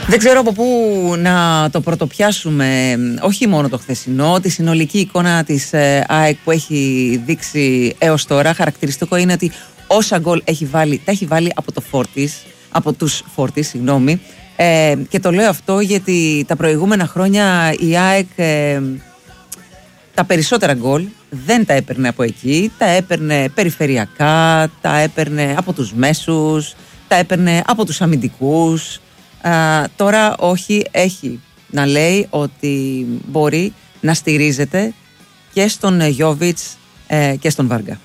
Δεν ξέρω από πού να το πρωτοπιάσουμε, όχι μόνο το χθεσινό, τη συνολική εικόνα της ΑΕΚ που έχει δείξει έως τώρα. Χαρακτηριστικό είναι ότι όσα γκολ έχει βάλει, τα έχει βάλει από τους Φόρτις, συγγνώμη. Και το λέω αυτό γιατί τα προηγούμενα χρόνια η ΑΕΚ τα περισσότερα γκολ δεν τα έπαιρνε από εκεί, τα έπαιρνε περιφερειακά, τα έπαιρνε από τους μέσους, τα έπαιρνε από τους αμυντικούς. Τώρα όχι, έχει να λέει ότι μπορεί να στηρίζεται και στον Γιόβιτς και στον Βάργα.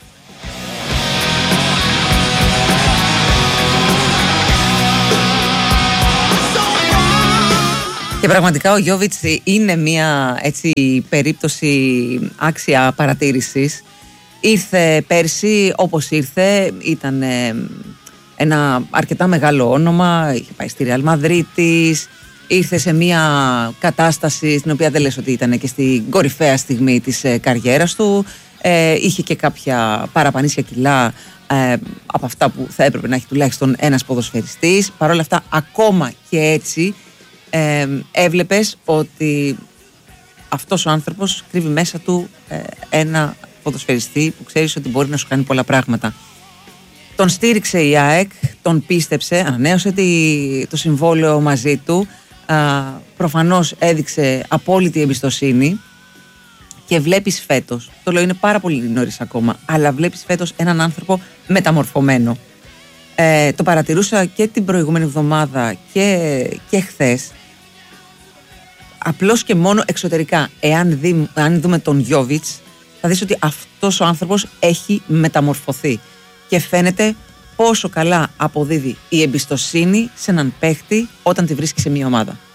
Και πραγματικά ο Γιόβιτς είναι μια έτσι περίπτωση άξια παρατήρησης. Ήρθε πέρσι όπως ήρθε, ήταν ένα αρκετά μεγάλο όνομα, είχε πάει στη Ρεάλ Μαδρίτης, ήρθε σε μια κατάσταση στην οποία δεν λες ότι ήταν και στην κορυφαία στιγμή της καριέρας του, είχε και κάποια παραπανήσια κιλά από αυτά που θα έπρεπε να έχει τουλάχιστον ένας ποδοσφαιριστής. Παρ' όλα αυτά, ακόμα και έτσι έβλεπες ότι αυτός ο άνθρωπος κρύβει μέσα του ένα ποδοσφαιριστή που ξέρεις ότι μπορεί να σου κάνει πολλά πράγματα. Τον στήριξε η ΑΕΚ, τον πίστεψε, ανανέωσε το συμβόλαιο μαζί του, προφανώς έδειξε απόλυτη εμπιστοσύνη και βλέπεις φέτος, το λέω είναι πάρα πολύ νωρίς ακόμα, αλλά βλέπεις φέτος έναν άνθρωπο μεταμορφωμένο. Το παρατηρούσα και την προηγούμενη εβδομάδα και χθες. Απλώς και μόνο εξωτερικά, αν δούμε τον Γιόβιτς, θα δεις ότι αυτός ο άνθρωπος έχει μεταμορφωθεί και φαίνεται πόσο καλά αποδίδει η εμπιστοσύνη σε έναν παίχτη όταν τη βρίσκει σε μια ομάδα.